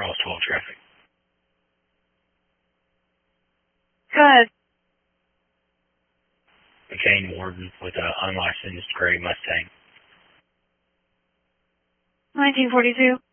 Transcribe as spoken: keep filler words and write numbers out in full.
Charles twelve traffic. Good. McCain Warden with an unlicensed gray Mustang. nineteen forty-two.